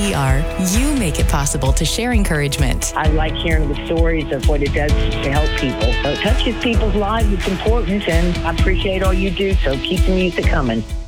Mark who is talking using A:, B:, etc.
A: KPER, you make it possible to share encouragement.
B: I like hearing the stories of what it does to help people. So it touches people's lives. It's important, and I appreciate all you do, so keep the music coming.